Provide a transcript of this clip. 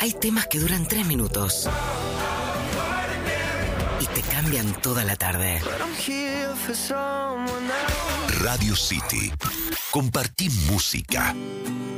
Hay temas que duran 3 minutos y te cambian toda la tarde. Radio City. Compartí música.